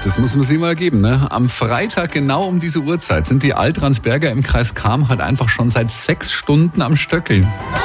Das muss man sich mal geben, ne? Am Freitag genau um diese Uhrzeit sind die Altransberger im Kreis Cham halt einfach schon seit 6 Stunden am Stöckeln.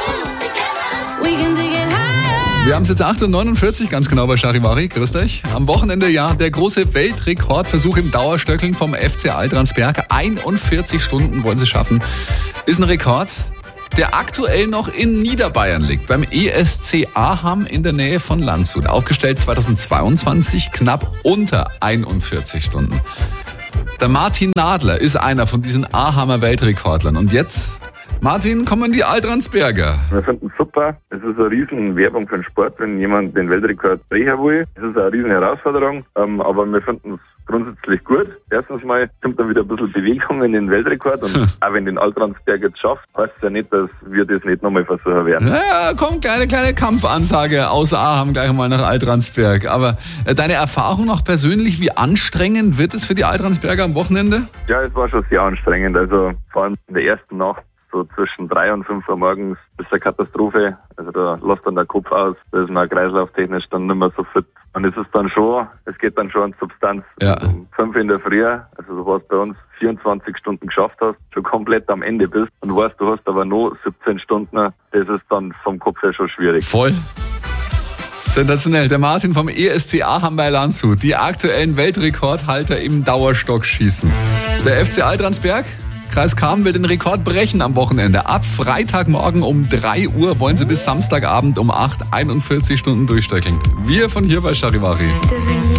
Wir haben es jetzt 8:49 Uhr, ganz genau bei Charivari. Grüßt euch. Am Wochenende der große Weltrekordversuch im Dauerstöckeln vom FC Altransberg. 41 Stunden wollen sie schaffen. Ist ein Rekord, der aktuell noch in Niederbayern liegt, beim ESC Aham in der Nähe von Landshut. Aufgestellt 2022, knapp unter 41 Stunden. Der Martin Nadler ist einer von diesen Ahamer Weltrekordlern. Und jetzt, Martin, kommen die Altransberger. Wir finden es super. Es ist eine riesen Werbung für den Sport, wenn jemand den Weltrekord brechen will. Es ist eine riesen Herausforderung, aber wir finden es grundsätzlich gut. Erstens mal kommt dann wieder ein bisschen Bewegung in den Weltrekord und auch wenn den Altransberg jetzt schafft, heißt es ja nicht, dass wir das nicht nochmal versuchen werden. Ja, komm, kleine Kampfansage aus Aham gleich mal nach Altransberg. Aber deine Erfahrung noch persönlich, wie anstrengend wird es für die Altransberger am Wochenende? Ja, es war schon sehr anstrengend. Also vor allem in der ersten Nacht, so zwischen 3 und 5 Uhr morgens, ist eine Katastrophe. Also da lässt dann der Kopf aus, da ist man kreislauftechnisch dann nicht mehr so fit. Und es geht dann schon an Substanz. Ja. Um 5 in der Früh, also du hast bei uns 24 Stunden geschafft hast, schon komplett am Ende bist und weißt, du hast aber noch 17 Stunden, das ist dann vom Kopf her schon schwierig. Voll. Sensationell. Der Martin vom ESC Aham bei Landshut, die aktuellen Weltrekordhalter im Dauerstockschießen. Der FC Altransberg, Kreis Cham, will den Rekord brechen am Wochenende. Ab Freitagmorgen um 3 Uhr wollen sie bis Samstagabend um 8 41 Stunden durchstöckeln. Wir von hier bei Charivari.